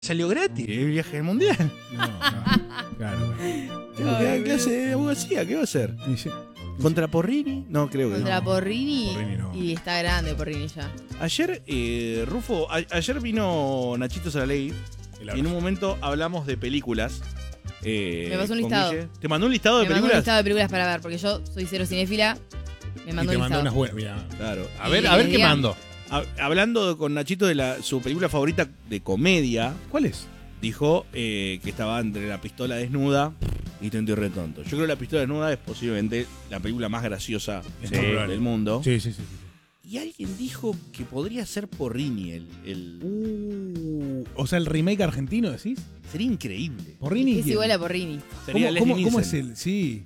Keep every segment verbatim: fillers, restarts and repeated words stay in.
Salió gratis el viaje al mundial. No, no. Claro. ¿Qué clase de abogacía? ¿Qué va a hacer? Y sí. ¿Contra Porrini? No, creo que Contra no. Porrini, Porrini no. y está grande Porrini ya. Ayer, eh, Rufo, a- ayer vino Nachito Saraley y en un momento hablamos de películas. Eh, Me pasó un con listado. Guille. ¿Te mandó un listado de Me mandó un películas? listado de películas para ver, porque yo soy cero cinéfila. Me Y mandó te un mandó listado. unas buenas. Mirá. Claro. A ver, Y a ver qué digan- mando. Ha- hablando con Nachito de la, su película favorita de comedia, ¿Cuál es? dijo eh, que estaba entre La pistola desnuda y Tonto y Retonto. Yo creo que La pistola desnuda es posiblemente la película más graciosa Es del- muy probable. del mundo. Sí, sí, sí. sí. Y alguien dijo que podría ser Porrini el... el- Uh, o sea, el remake argentino, ¿decís? Sería increíble. Porrini. Es igual a Porrini. Sería ¿Cómo, Leslie cómo, cómo es Nielsen. el? Sí.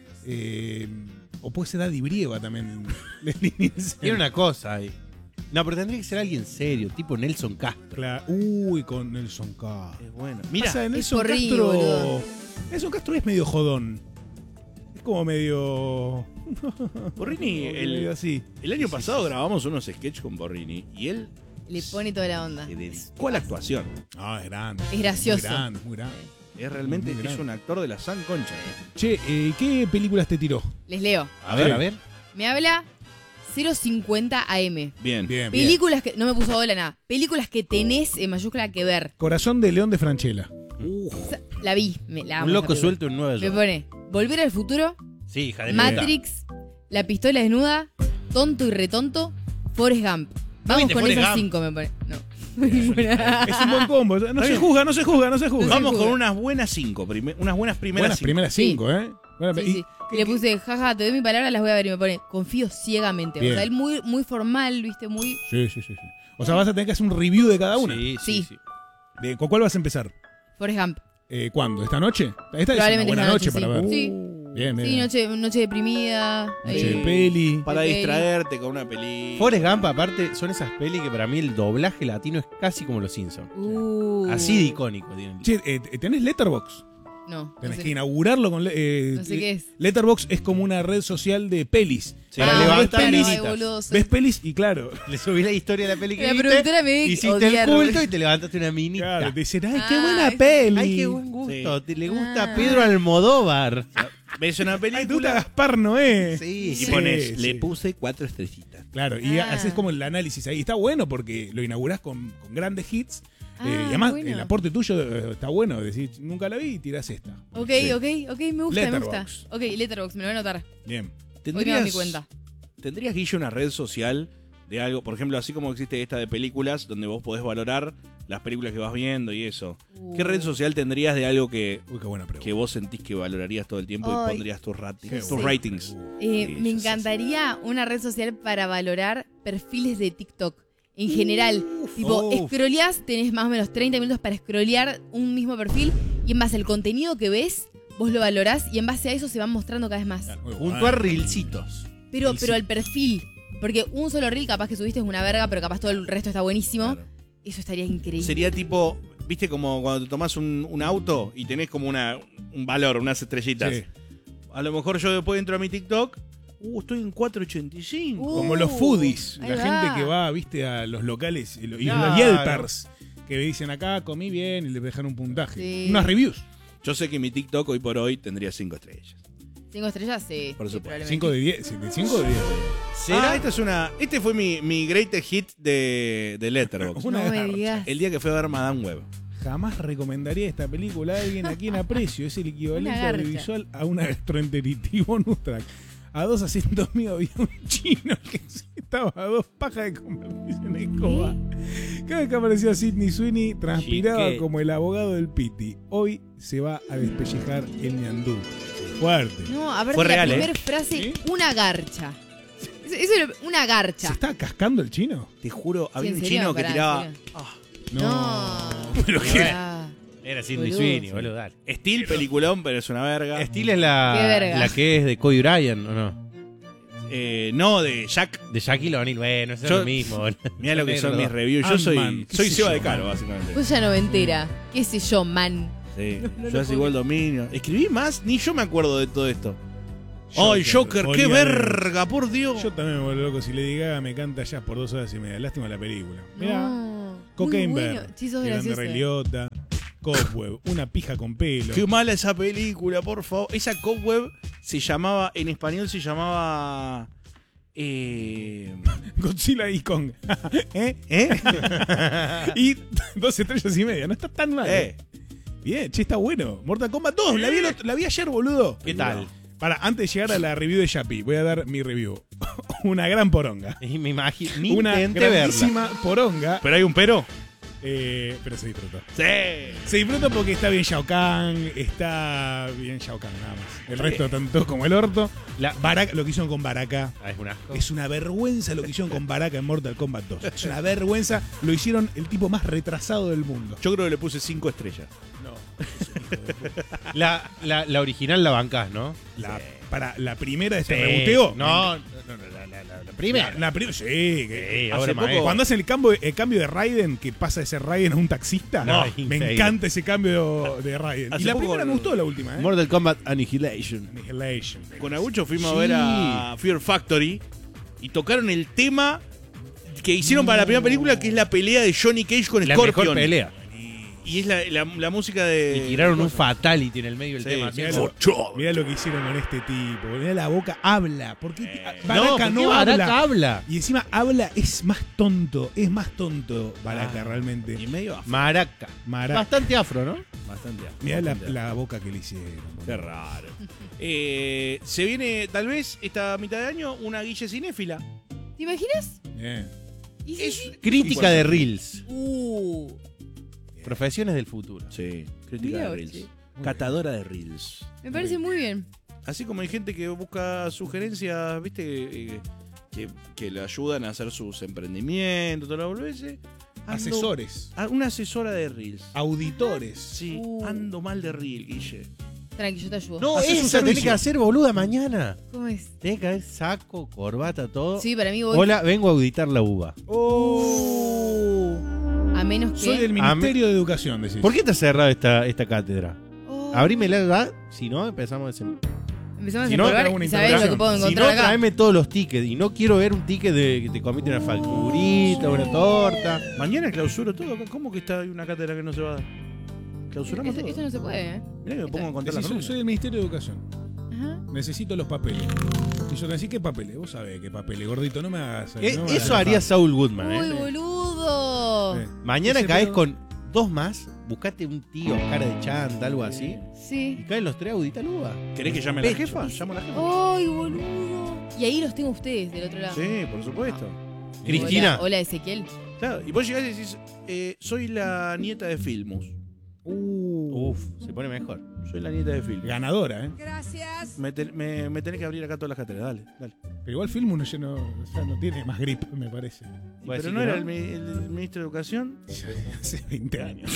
Eh, o puede ser Daddy Brieva también. Leslie Nielsen. Tiene una cosa ahí. No, pero tendría que ser alguien serio, tipo Nelson Castro. Claro. Uy, con Nelson Castro. Es bueno. Mira, Pasa de Nelson Porrini, Castro. boludo. Nelson Castro es medio jodón. Es como medio. Porrini, medio el, así. el año pasado grabamos unos sketches con Porrini y él Le pone toda la onda. se dedicó a la actuación. Ah, es grande. Es gracioso. Muy grande, muy grande. Es realmente Muy es grande. un actor de la San Concha. Che, eh, ¿qué películas te tiró? Les leo. A ver, a ver. Me habla cero cincuenta A M. Bien. Bien, bien. Películas que. No me puso hola nada. Películas que tenés en mayúscula que ver. Corazón de León de Franchella. La vi. Me, la amo Un esa loco película. suelto en Nueva Me York. pone Volver al futuro, Sí, hija de Matrix, La pistola desnuda, Tonto y retonto, Forrest Gump. Vamos viste con Forrest esas Gump? cinco, me pone. No. Es un buen combo. No se juzga, no se juzga, no se juzga. No se Vamos juzga. con unas buenas cinco, prime- unas buenas primeras Buenas cinco. primeras Sí. cinco, ¿eh? Bueno, Sí, y- sí. Y le puse, jaja, te doy mi palabra, las voy a ver. Y me pone, confío ciegamente. Bien. O sea, él muy, muy formal, viste, muy. Sí, sí, sí, sí. O sea, vas a tener que hacer un review de cada una. Sí, Sí. sí, sí. Bien, ¿con cuál vas a empezar? Forrest Gump. Eh, ¿Cuándo? ¿Esta noche? Esta es una Probablemente buena esta noche, noche, para sí. ver. Sí. Bien, bien. Sí, noche, noche deprimida. Noche ahí. de peli. Para Peli. distraerte con una peli. Forrest Gump, aparte, son esas pelis que para mí el doblaje latino es casi como Los Simpsons. Uh. Así de icónico tienen. Che, eh, ¿tenés Letterboxd? No. No Tenés sé, que inaugurarlo con... eh, no sé qué es. Letterboxd es como una red social de pelis. Sí, Para Ah, levantar bueno, pelis. ay, boludo, soy- Ves pelis y claro, Le subí la historia de la peli que La viste, productora me ve hiciste odiar, el culto boludo. y te levantaste una minita. claro, te dicen, ay, qué Ah, buena es- peli. Ay, qué buen gusto. Te le gusta Ah. Pedro Almodóvar. Ves una Ay, te gusta película Gaspar Noé. Sí, y Sí, pones, sí. le puse cuatro estrellitas. Claro, y Ah. haces como el análisis ahí. Está bueno porque lo inaugurás con, con grandes hits. Ah, eh, y además, bueno. el aporte tuyo eh, está bueno. Decís, nunca la vi y tirás esta. Ok, Sí. ok, ok, me gusta, me gusta. Letterboxd. Ok, Letterboxd, me lo voy a anotar. Bien. Hoy me da mi ¿Tendrías, cuenta. ¿Tendrías, Guille, una red social de algo? Por ejemplo, así como existe esta de películas, donde vos podés valorar las películas que vas viendo y eso. ¿Qué Uh. red social tendrías de algo que, Uy, qué buena pregunta. que vos sentís que valorarías todo el tiempo Ay. y pondrías tus, rati- Qué tus bueno. ratings? Eh, Sí, me sí, sí, encantaría una red social para valorar perfiles de TikTok. En general, tipo, uf. scrolleás, tenés más o menos treinta minutos para scrollear un mismo perfil y en base al contenido que ves, vos lo valorás y en base a eso se van mostrando cada vez más. Claro, muy Junto bueno. a Reelcitos. Pero, Y pero sí. al perfil. Porque un solo reel capaz que subiste es una verga, pero capaz todo el resto está buenísimo. Claro. Eso estaría increíble. Sería tipo, viste como cuando te tomás un, un auto y tenés como una, un valor, unas estrellitas. Sí. A lo mejor yo después entro a mi TikTok, uh, estoy en cuatro ochenta y cinco. Uh, Como los foodies, ahí la va. gente que va, viste, a los locales y lo- y Claro. los Yelpers, que dicen acá comí bien y le dejan un puntaje. Sí. Unas reviews. Yo sé que mi TikTok hoy por hoy tendría cinco estrellas. ¿Cinco estrellas? Sí. Por sí, supuesto. probablemente. cinco de diez. ¿De cinco de diez? Ah, esta es una, este fue mi, mi greatest hit de, de Letterboxd. Una No me garcha. digas. El día que fue a ver Madame Web. Jamás recomendaría esta película a alguien a quien aprecio. Es el equivalente Una garcha. audiovisual a un gastroenteritis bonus track. A dos asientos míos había un chino que estaba a dos pajas de convertirse en escoba. Cada vez que aparecía Sidney Sweeney, transpiraba Chique. como el abogado del Piti. Hoy se va a despellejar el ñandú. Fuerte. No, a ver, Fue la real, primera ¿eh? frase, ¿Sí? una garcha. Eso, eso era una ¿Se garcha. está cascando el chino? Te juro, había ¿en un serio? chino que Pará, tiraba. ¿en serio? Ah, No. Pero qué- qué. Ah. Era Sidney Boludo. Sweeney, boludo. Dale. Steel, peliculón, pero es una verga. Steel es la, Qué verga. la que es de Cody Ryan, ¿o no? Eh, no, de Jack. De Shaquille O'Neal. Bueno, eso Yo- es lo mismo. boludo. Mira lo que son Negro. mis reviews. Yo soy, Ant-Man, qué soy sé Seba yo, de Caro, man. básicamente. Vos ya noventera. ¿Qué sé yo, man? Sí. no lo Yo así puedo igual dominio. Escribí más, ni yo me acuerdo de todo esto. ¡Ay, Joker, Joker! ¡Qué olía de- verga, por Dios! Yo también me vuelvo loco si Lady Gaga me canta jazz por dos horas y media. Lástima la película. Mirá. No. Cocaine bueno. Bear. Sí, sos Grande gracioso. Ray Liotta. Cobweb. Una pija con pelo. Qué mala esa película, por favor. Esa Cobweb se llamaba, en español se llamaba... Eh... Godzilla y Kong. ¿Eh? ¿Eh? Y dos estrellas y media. No está tan mal. Eh. Bien, che, está bueno. Mortal Kombat dos. La vi, el otro- la vi ayer, boludo. ¿Qué tal? Para, antes de llegar a la review de Yapi, voy a dar mi review. Una gran poronga. Y me imagino. Ni Una intenté verla. grandísima poronga. ¿Pero hay un pero? Eh, pero se disfruta. Sí. Se disfruta porque está bien Shao Kahn, está bien Shao Kahn nada más. El resto tanto como el orto. La Baraka, lo que hicieron con Baraka. Ah, es un asco. Es una vergüenza lo que hicieron con Baraka en Mortal Kombat dos. Es una vergüenza. Lo hicieron el tipo más retrasado del mundo. Yo creo que le puse cinco estrellas. No, es un hijo de puta. La, la, la original la bancás, ¿no? La, para la primera de este Sí. rebuteo. No, no, no, no, la, la, la, la primera. La, la primera, sí. Que, Sí, hace ahora poco, maestro. cuando hacen el cambio, el cambio de Raiden, que pasa de ser Raiden a un taxista, No, me increíble. encanta ese cambio de Raiden. Hace Y la poco primera el- me gustó la última, ¿eh? Mortal Kombat Annihilation. Annihilation. Con Agucho fuimos Sí. a ver a Fear Factory y tocaron el tema que hicieron para la primera película, que es la pelea de Johnny Cage con La Scorpion. mejor pelea. Y es la, la, la música de... Y tiraron un fatality en el medio del Sí, tema. sí, así. Mirá lo, mirá lo que hicieron con este tipo. Mirá la boca, habla. ¿Por qué Eh, Baraka no, ¿por no, qué habla? Baraka habla? Y encima habla, es más tonto. Es más tonto Baraka Ah, realmente. Y medio afro, Maraca. Mara- Bastante afro, ¿no? bastante afro, Mirá la, bastante afro. la boca que le hicieron. Qué raro. Eh, se viene, tal vez, esta mitad de año, una Guille cinéfila. ¿Te imaginas? Bien. ¿Y si Es- sí? Crítica de Reels. Uh, Profesiones del futuro. Sí, crítica Mirá de vos, Reels. che. Catadora de Reels. me parece muy bien. Así como hay gente que busca sugerencias, viste, eh, que, que le ayudan a hacer sus emprendimientos, todo lo que ando- Asesores. Ah, una asesora de Reels. Auditores. Sí, Uh. ando mal de Reel, Guille. Tranqui, yo te ayudo. No, Haces un esa tenés servicio. que hacer, boluda, mañana. ¿Cómo es? Tenés que haber saco, corbata, todo. Sí, para mí voy. Hola, vengo a auditar la uva. Oh. A menos que. Soy del Ministerio de Educación, decís. ¿Por qué está cerrada esta, esta cátedra? Oh. Abrímela, ¿verdad? Si no, empezamos a... Empezamos Si a no, desempolvar hago una y sabés lo que interrogación. puedo Si no, encontrar acá. tráeme todos los tickets. Y no quiero ver un ticket de que te comiste una facturita, una torta. Mañana clausuro todo. ¿Cómo que está hay una cátedra que no se va a dar? Clausuramos Eso, todo. eso no se puede, ¿eh? Mirá que me pongo a contar la Decís, soy, columna. soy del Ministerio de Educación. Ajá. Necesito los papeles. Y yo te decía, ¿qué papeles? Vos sabés qué papeles, gordito. No me hagas. Eh, no me eso hagas haría enojar. Saul Goodman, Uy, ¿eh? boludo. Eh. Mañana Ese caes pedo- con dos más, buscate un tío, cara de chanta, algo así. Y Sí. caen los tres, audita la uva. ¿Querés que llame a la jefa? Llamo a la jefa. Ay, boludo. Y ahí los tengo ustedes del otro lado. Sí, por supuesto. Cristina. Hola, hola, Ezequiel. Claro, y vos llegás y decís, eh, soy la nieta de Filmus. Uh, Uf, se pone mejor. Soy la nieta de Filmus. ganadora, ¿eh? Me, te- me- me tenés que abrir acá todas las cátedras, dale, dale. Pero igual Filmus no, ya no, ya no tiene más grip, me parece. Y ¿Vos pero decís no que era no? el, mi- el ministro de Educación. Hace veinte años.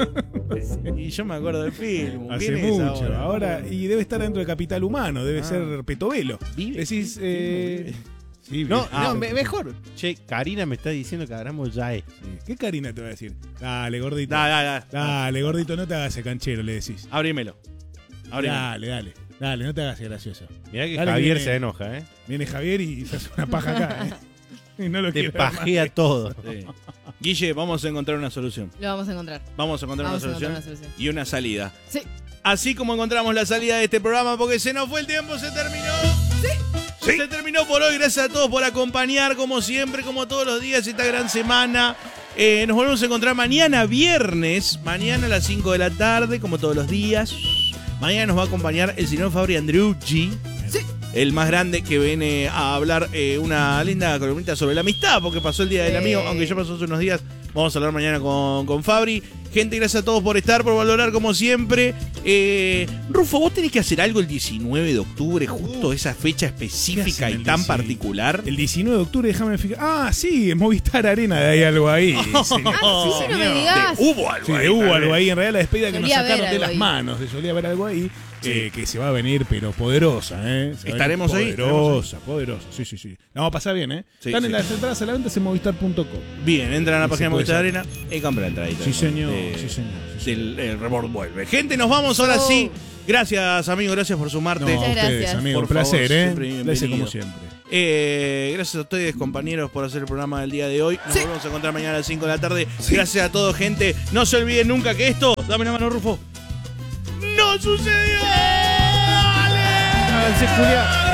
Y yo me acuerdo de Filmus. Hace ¿Quién es mucho. ahora? Ahora, y debe estar dentro de Capital Humano, debe Ah. ser Petovelo. Vive. Decís, Filmus eh. vive. Sí, No, bien. no, Ah, me- mejor. Che, Karina me está diciendo que hagamos ya esto. sí. ¿Qué Karina te va a decir? Dale, gordito. Dale, dale, dale. Dale, gordito, no te hagas el canchero, le decís. Abrímelo. Abrímelo. Dale, dale. Dale, no te hagas el gracioso. Mirá que Dale, Javier viene- se enoja, ¿eh? Viene Javier y se hace una paja acá, ¿eh? Y no lo Te quiere ver más. pajea todo. Sí. Guille, vamos a encontrar una solución. Lo vamos a encontrar. Vamos a encontrar Vamos a una encontrar solución una solución. y una salida. Sí. Así como encontramos la salida de este programa, porque se nos fue el tiempo, se terminó. Sí. Se terminó por hoy. Gracias a todos por acompañar, como siempre, como todos los días, esta gran semana. Eh, nos volvemos a encontrar mañana viernes, mañana a las cinco de la tarde, como todos los días. Mañana nos va a acompañar el señor Fabri Andreucci. Sí. El más grande, que viene a hablar eh, una linda columnita sobre la amistad, porque pasó el Día del Sí. Amigo, aunque ya pasó hace unos días. Vamos a hablar mañana con, con Fabri. Gente, gracias a todos por estar, por valorar como siempre. Eh, Rufo, vos tenés que hacer algo el diecinueve de octubre, justo esa fecha específica hacen y el tan diecinueve? particular. El diecinueve de octubre, déjame fijar. Ah, sí, en Movistar Arena hay algo ahí. señor. Ah, sí, no me señor. digas. Hubo algo Sí, ahí, hubo tal algo vez. ahí. En realidad, la despedida que nos Solía haber sacaron de algo las ahí. manos. Se solía haber algo ahí. eh, que se va a venir, pero poderosa, ¿eh? Se va a Estaremos ahí, venir Poderosa, poderosa. Sí, sí, sí. La vamos a pasar bien, ¿eh? Sí, Están sí. en las entradas a la venta en movistar punto com. Bien, entran a la Y página se de puede Movistar saber. Arena y compran la entradita. Sí, señor. Eh, Sí, señor. Sí, señor. del el Rebord vuelve. Gente, nos vamos ahora sí. Gracias, amigo, gracias por sumarte. No, a Muchas ustedes, gracias. amigo. Por Un placer, favor, ¿eh? siempre Gracias como bienvenido. siempre. Eh, gracias a ustedes, compañeros, por hacer el programa del día de hoy. Nos Sí. volvemos a encontrar mañana a las cinco de la tarde. Gracias a todos, gente. No se olviden nunca que esto, dame una mano, Rufo, no sucedió. ¡Dale! Háganse, Julia.